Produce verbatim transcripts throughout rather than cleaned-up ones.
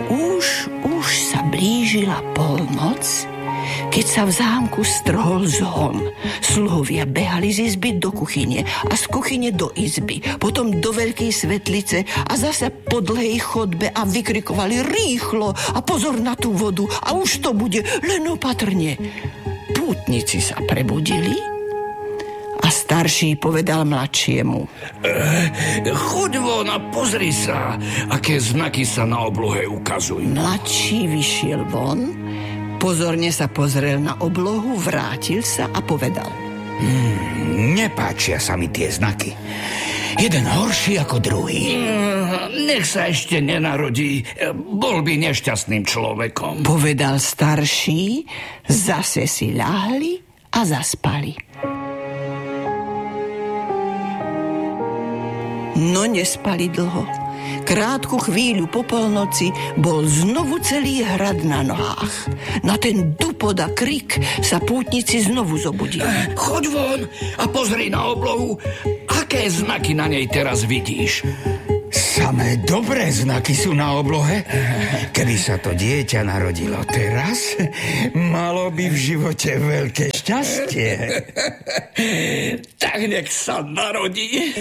Už, už sa blížila polnoc, keď sa v zámku strhol zhon. Sluhovia behali z izby do kuchyne a z kuchyne do izby, potom do veľkej svetlice a zase po dlhej chodbe a vykrikovali rýchlo a pozor na tú vodu a už to bude, len opatrne. Pútnici sa prebudili a starší povedal mladšiemu: e, Choď von a pozri sa, aké znaky sa na oblohe ukazujú. Mladší vyšiel von, pozorne sa pozrel na oblohu, vrátil sa a povedal: Hmm, nepáčia sa mi tie znaky. Jeden horší ako druhý. Nech sa ešte nenarodí. Bol by nešťastným človekom. Povedal starší, zase si ľahli a zaspali. No nespali dlho. Krátku chvíľu po polnoci bol znovu celý hrad na nohách. Na ten dupod a krik sa pútnici znovu zobudili. Choď von a pozri na oblohu. Aké znaky na nej teraz vidíš? Samé dobré znaky sú na oblohe. Keby sa to dieťa narodilo teraz, malo by v živote veľké šťastie. Tak nech sa narodí.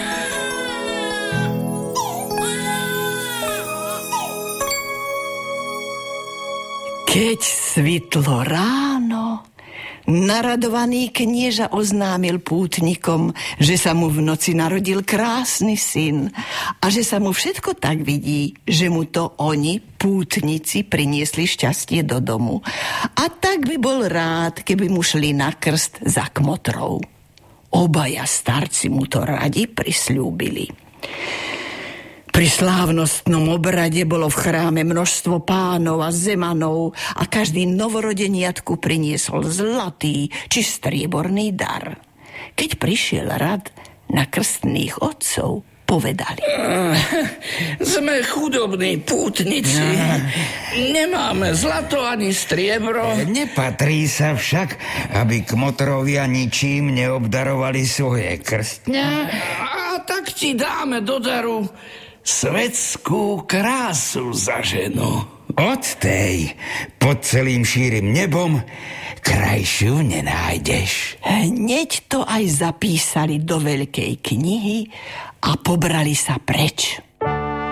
Keď svitlo ráno, naradovaný knieža oznámil pútnikom, že sa mu v noci narodil krásny syn a že sa mu všetko tak vidí, že mu to oni, pútnici, priniesli šťastie do domu. A tak by bol rád, keby mu šli na krst za kmotrou. Obaja starci mu to radi prisľúbili. Pri slávnostnom obrade bolo v chráme množstvo pánov a zemanov a každý novorodeniatku priniesol zlatý či strieborný dar. Keď prišiel rad na krstných otcov, povedali: Sme chudobní pútnici. Nemáme zlato ani striebro. Nepatrí sa však, aby kmotrovia ničím neobdarovali svoje krstňa. A tak ti dáme do daru svetskú krásu za ženu. Od tej pod celým šírim nebom krajšiu nenájdeš. Hneď to aj zapísali do veľkej knihy a pobrali sa preč.